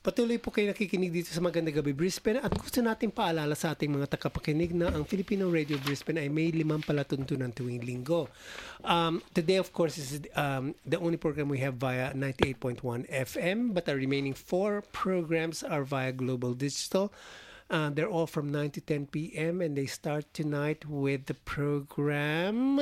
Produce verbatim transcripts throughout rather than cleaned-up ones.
Patuloy po kayo nakikinig dito sa Magandang Gabi Brisbane at gusto natin paalala sa ating mga tagapakinig na ang Filipino Radio Brisbane ay may limang palatuntunan tuwing linggo. Um, today, of course, is um, the only program we have via ninety-eight point one F M, but the remaining four programs are via Global Digital. Uh, they're all from nine to ten p.m. and they start tonight with the program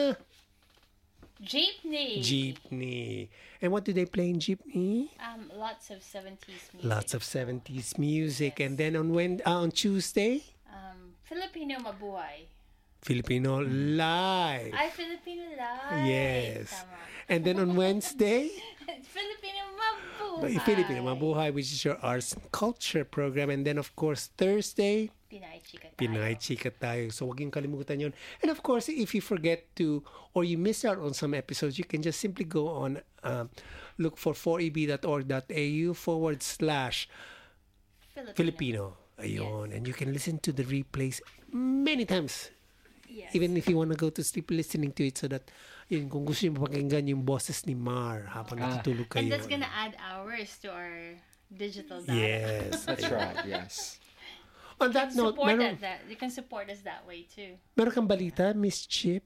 Jeepney. Jeepney. And what do they play in Jeepney? Um, lots of seventies music. Lots of seventies music. Yes. And then on when uh, on Tuesday, Um, Filipino Mabuhay. Filipino Live. Ay, Filipino Live. Yes. Tama. And then on Wednesday, Filipino Mabuhay. Filipino Mabuhay, which is your arts and culture program. And then of course Thursday, Pinay Chika Tayo. Pinay Chika Tayo. So wag yung kalimutan yun. And of course, if you forget to or you miss out on some episodes, you can just simply go on, um, look for four e b dot org dot a u forward slash Filipino. Filipino. Ayun. Yes. And you can listen to the replays many times. Yes. Even if you want to go to sleep listening to it so that yun, kung gusto nyo mapakinggan yung boses ni Mar habang Ah. natutulog kayo. And that's gonna add hours to our digital data. Yes. That's right, yes. On that note, Support meron, us that. You can support us that way too. meron kang balita, Miss Chip?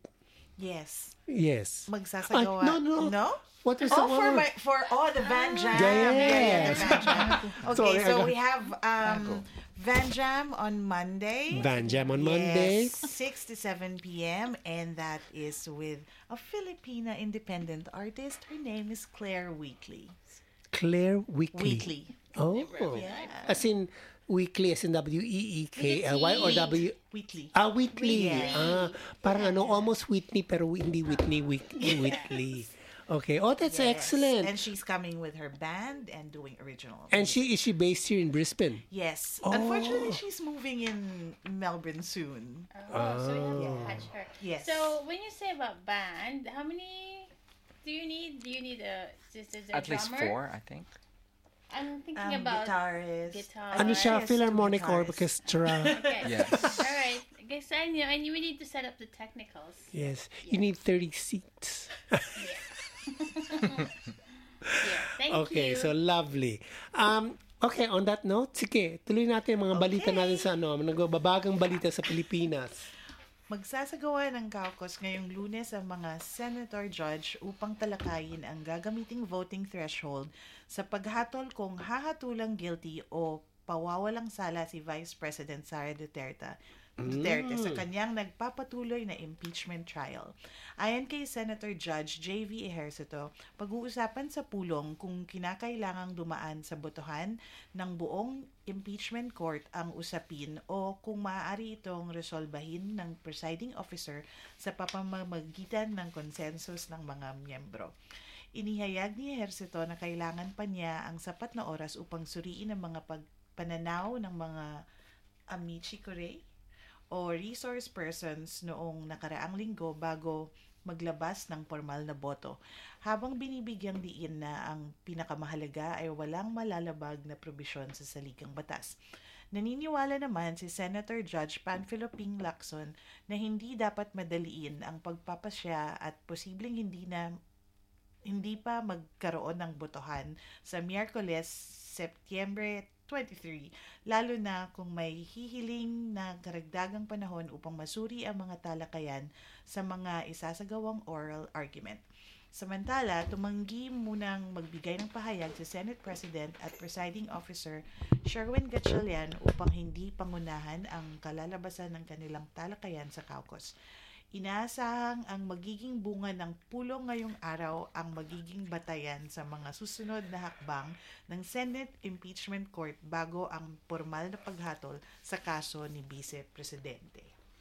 Yes. Yes. Magsasagawa. Ay, no, no. No? What is Oh, the for one? my for oh the Van Jam. Yes. Yeah, yeah, the Van Jam. Okay, Sorry, I so got- we have um Van Jam on Monday. Van Jam on Monday. Yes, six to seven p.m. and that is with a Filipina independent artist. Her name is Claire Weekly. Claire Weekly. Weekly. Oh. Yeah. As in, weekly as in W E E K L Y or W... Weekly. Ah, Whitley. Weekly. Ah, parang ano, almost Whitney pero hindi Whitney, Whitney, Whitley. Okay. Oh, that's Yes. excellent. And she's coming with her band and doing original. And she is she based here in Brisbane? Yes. Oh. Unfortunately, she's moving in Melbourne soon. Oh, so we have to Yeah. catch her. Yes. So when you say about band, how many do you need? Do you need a just as a At least drummer? four, I think. I'm thinking Um, about guitarist. guitar. Ano siya? Yes, Philharmonic two guitarists. Orchestra. Okay. Yes. All right. I guess I know, and we need to set up the technicals. Yes. You need thirty seats. Yeah. Thank Okay, you. so lovely. Um, okay, on that note, sige, tuloy natin ang mga balita Okay. natin sa ano, nagbabagang balita sa Pilipinas. Magsasagawa ng caucus ngayong Lunes ang mga senator judge upang talakayin ang gagamiting voting threshold sa paghatol kung hahatulang guilty o pawawalang sala si Vice President Sara Duterte Duterte sa kanyang nagpapatuloy na impeachment trial. Ayon kay Senator Judge J V Ejercito, pag-uusapan sa pulong kung kinakailangang dumaan sa botohan ng buong impeachment court ang usapin o kung maaari itong resolbahin ng presiding officer sa pamamagitan ng konsensus ng mga miyembro. Inihayag ni Ejercito na kailangan pa niya ang sapat na oras upang suriin ang mga pagpananaw ng mga amici curiae o resource persons noong nakaraang linggo bago maglabas ng formal na boto. Habang binibigyang diin na ang pinakamahalaga ay walang malalabag na probisyon sa saligang batas. Naniniwala naman si Senator Judge Panfilo Ping Lacson na hindi dapat madaliin ang pagpapasya at posibleng hindi na hindi pa magkaroon ng botohan sa Miyerkules, Setyembre twenty-three, lalo na kung may hihiling na karagdagang panahon upang masuri ang mga talakayan sa mga isasagawang oral argument. Samantala, tumanggi munang magbigay ng pahayag si Senate President at Presiding Officer Sherwin Gatchalian upang hindi pangunahan ang kalalabasan ng kanilang talakayan sa caucus. Inaasahang ang magiging bunga ng pulong ngayong araw ang magiging batayan sa mga susunod na hakbang ng Senate Impeachment Court bago ang formal na paghatol sa kaso ni Vice Presidente.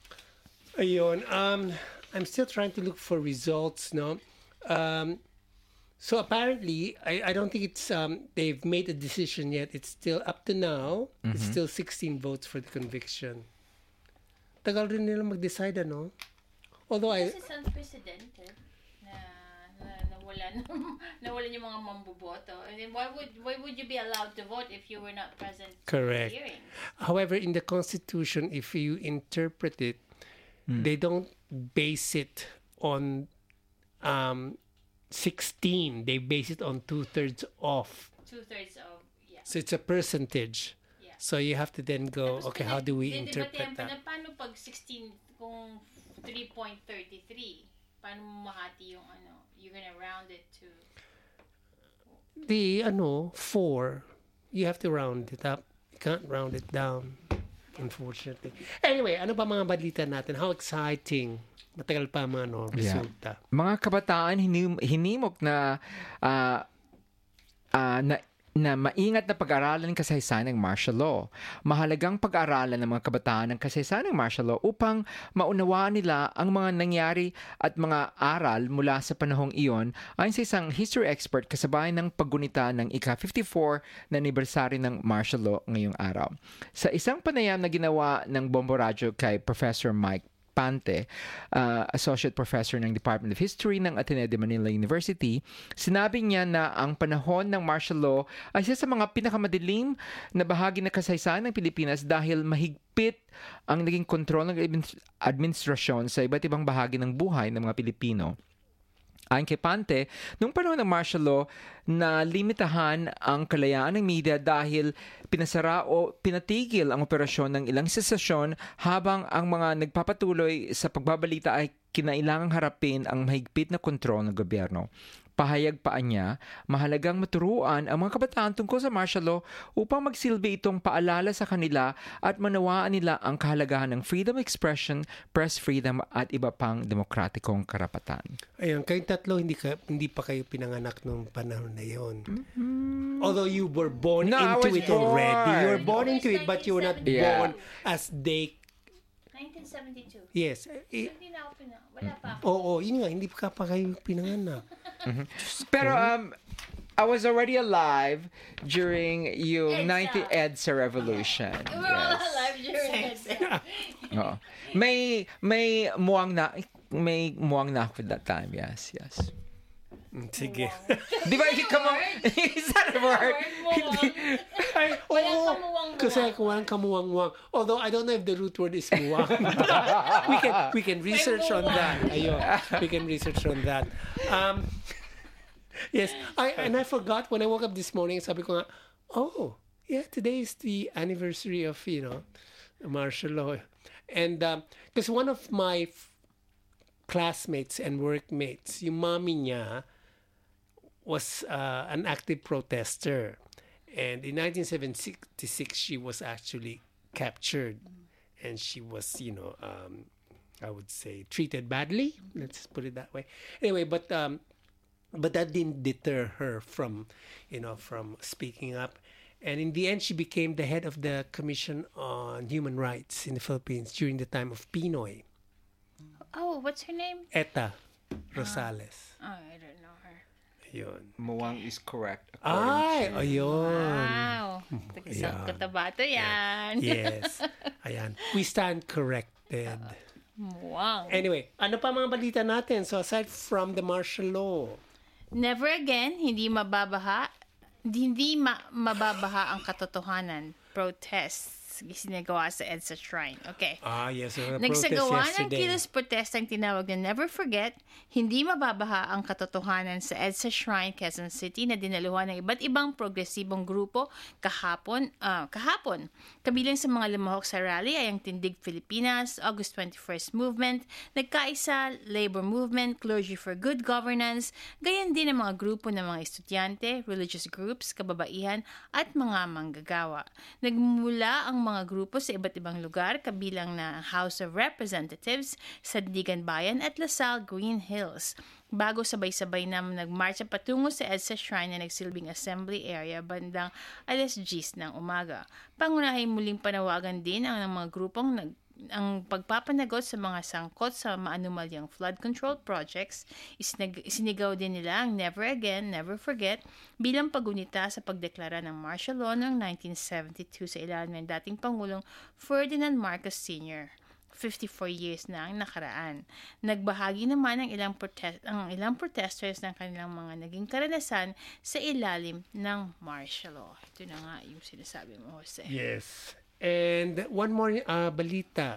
Ayun, um, I'm still trying to look for results, no? Um, so apparently, I, I don't think it's, um, they've made a decision yet. It's still up to now. It's still sixteen votes for the conviction. Tagal rin nila mag-decide, ano? Although I... This is unprecedented na, na nawala nawalan yung mga mamboboto. I mean, why would why would you be allowed to vote if you were not present Correct. in the hearings? However, in the Constitution, if you interpret it, they don't base it on um, sixteen. They base it on two-thirds of. Two thirds of yeah. So it's a percentage. Yeah. So you have to then go, Tapos okay, pina- how do we din- interpret debatehan pa that? na paano pag sixteen, kung three point three three, paano mo mahati yung ano, you're gonna round it to, The, ano, four, you have to round it up. You can't round it down, unfortunately. Anyway, ano ba mga balita natin? How exciting. Matagal pa mga ano, Yeah. resulta. Mga kabataan hinim, hinimok na ah, ah, na na maingat na pag-aralan ng kasaysayan ng martial law. Mahalagang pag-aralan ng mga kabataan ng kasaysayan ng martial law upang maunawaan nila ang mga nangyari at mga aral mula sa panahong iyon ayon sa isang history expert kasabay ng paggunita ng ika fifty-four na anibersaryo ng martial law ngayong araw. Sa isang panayam na ginawa ng Bombo Radyo kay Professor Mike Pante, uh, Associate Professor ng Department of History ng Ateneo de Manila University, sinabi niya na ang panahon ng martial law ay isa sa mga pinakamadilim na bahagi ng kasaysayan ng Pilipinas dahil mahigpit ang naging kontrol ng administ- administrasyon sa iba't ibang bahagi ng buhay ng mga Pilipino. Ayon kay Pante, nung panahon ng martial law, na limitahan ang kalayaan ng media dahil pinasara o pinatigil ang operasyon ng ilang sesasyon habang ang mga nagpapatuloy sa pagbabalita ay kinailangang harapin ang mahigpit na kontrol ng gobyerno. Pahayag pa niya, mahalagang maturuan ang mga kabataan tungkol sa martial law upang magsilbi itong paalala sa kanila at manawaan nila ang kahalagahan ng freedom of expression, press freedom at iba pang demokratikong karapatan. Ayun, kayong tatlo, hindi, ka, hindi pa kayo pinanganak nung panahon na yun. Although you were born No, I into was it already. You were born. born into it, but you were not Yeah. born as they... nineteen seventy-two. Yes. Eh, Hindi na ako pina, wala pa ako. Oo, yun nga, hindi pa pa kayo pinanganak. Pero um, I was already alive during yung EDSA. nineteenth EDSA revolution. We're all Yes. alive during that. Oo. May may muwang na may muwang na ako that time. Yes, yes. Mm, Sige. Di ba yung kamo? Is that a word? Ay, Walang oo. kamuwang-muwang. Kasi walang kamuwang-muwang. Although I don't know if the root word is muwang. we can we can research on that. Ayun. We can research on that. Um, yes. I and I forgot when I woke up this morning, sabi ko nga, oh, yeah, today is the anniversary of, you know, martial law. And because um, one of my f- classmates and workmates, yung mommy niya, was uh, an active protester. And in nineteen seventy-six, she was actually captured. And she was, you know, um, I would say, treated badly. Let's put it that way. Anyway, but um, but that didn't deter her from, you know, from speaking up. And in the end, she became the head of the Commission on Human Rights in the Philippines during the time of Pinoy. Oh, what's her name? Eta Rosales. Oh, I don't know her. Yun. Muwang is correct. Ay, ayun. Wow. Isang Yeah. katabato yan. Yes. Ayan. We stand corrected. Wow. Anyway, ano pa mga balita natin? So aside from the martial law, Never again, hindi mababaha, hindi ma- mababaha ang katotohanan. Protests ginagawa sa EDSA Shrine. Okay. ah yes, so the Nagsagawa protest ng yesterday. kilos protestang tinawag na Never Forget, hindi mababaha ang katotohanan sa EDSA Shrine, Quezon City na dinaluhan ng iba't ibang progresibong grupo kahapon. ah, kahapon. Kabilang sa mga lumahok sa rally ay ang Tindig Pilipinas, August twenty-first Movement, Nagkaisa, Labor Movement, Clergy for Good Governance, gayon din ang mga grupo ng mga estudyante, religious groups, kababaihan at mga manggagawa. Nagmula ang mga grupo sa iba't ibang lugar kabilang na House of Representatives, Sandigan Bayan at Lasal Green Hills. Bago sabay-sabay na nagmarcha patungo sa EDSA Shrine na nagsilbing assembly area bandang alas diyes ng umaga. Pangunahin muling panawagan din ang mga grupong nag ang pagpapanagot sa mga sangkot sa maanumalyang flood control projects. Isinag- isinigaw din nila ang Never Again, Never Forget bilang pagunita sa pagdeklara ng martial law noong nineteen seventy-two sa ilalim ng dating Pangulong Ferdinand Marcos Senior fifty-four years na ang nakaraan. Nagbahagi naman ang ilang protest ang ilang protesters ng kanilang mga naging karanasan sa ilalim ng martial law. Ito na nga yung sinasabi mo, Jose. Yes. And one more uh, balita.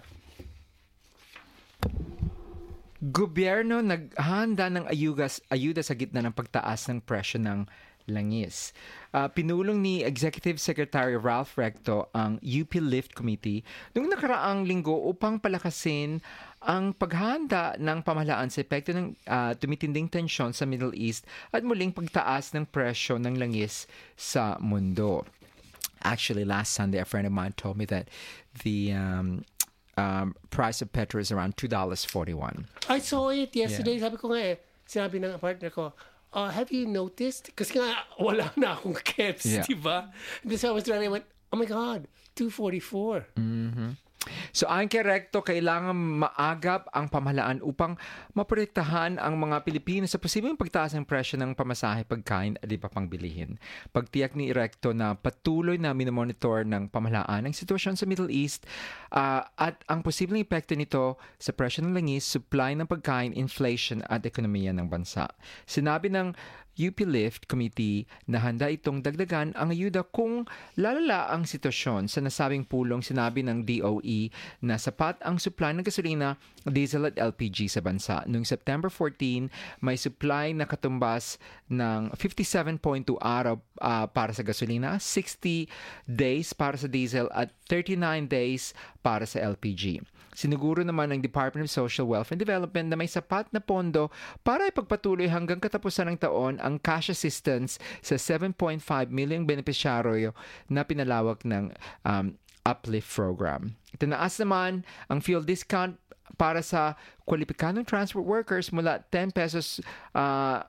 Gobyerno naghanda ng ayugas, ayuda sa gitna ng pagtaas ng presyo ng langis. Uh, pinulong ni Executive Secretary Ralph Recto ang U P Lift Committee noong nakaraang linggo upang palakasin ang paghahanda ng pamahalaan sa epekto ng uh, tumitinding tensyon sa Middle East at muling pagtaas ng presyo ng langis sa mundo. Actually, last Sunday, a friend of mine told me that the um, um, price of petrol is around two dollars and forty-one cents. I saw it yesterday. Sabi ko nga eh, sinabi ng partner ko, uh, have you noticed? Kasi nga, wala na akong keps, Yeah. di ba? And so I was driving, I went, oh my God, two forty-four. Mm-hmm. So ayon kay Recto, kailangan maagap ang pamahalaan upang maprotektahan ang mga Pilipino sa posibleng pagtaas ng presyo ng pamasahe, pagkain at iba pang bilihin. Pagtiyak ni Recto na patuloy na minomonitor ng pamahalaan ang sitwasyon sa Middle East uh, at ang posibleng epekto nito sa presyo ng langis, supply ng pagkain, inflation at ekonomiya ng bansa. Sinabi ng U P Lift Committee na handa itong dagdagan ang ayuda kung lalala ang sitwasyon. Sa nasabing pulong, sinabi ng D O E na sapat ang supply ng gasolina, diesel at L P G sa bansa. Noong September fourteenth, may supply na katumbas ng fifty-seven point two araw uh, para sa gasolina, sixty days para sa diesel at thirty-nine days para sa L P G. Siniguro naman ng Department of Social Wealth and Development na may sapat na pondo para ipagpatuloy hanggang katapusan ng taon ang cash assistance sa seven point five million benepisyaryo na pinalawak ng um, Uplift Program. Itinaas naman ang fuel discount para sa kwalipikadong transport workers mula ten pesos uh,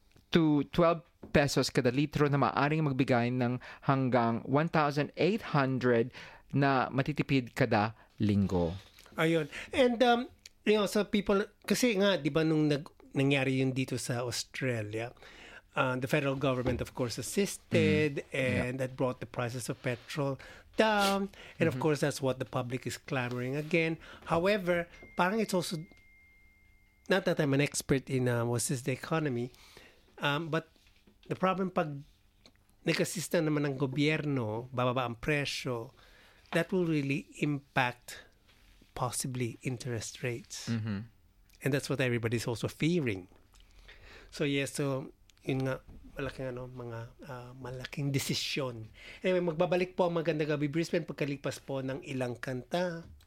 to twelve pesos kada litro na maaaring magbigay ng hanggang one thousand eight hundred na matitipid kada linggo. Ayun. And, um, you know, so people, kasi nga, di ba nung nag, nangyari yun dito sa Australia, uh, the federal government, of course, assisted mm-hmm. and yeah. that brought the prices of petrol down. And, mm-hmm. of course, that's what the public is clamoring again. However, parang it's also, not that I'm an expert in, uh, what's this, the economy, um, but the problem pag nag-assista naman ng gobyerno, bababa ang presyo, that will really impact possibly interest rates. Mm-hmm. And that's what everybody's also fearing. So yes, so yun nga, malaking ano, mga uh, malaking desisyon. Anyway, magbabalik po ang Magandang Gabi Brisbane pagkalipas po ng ilang kanta.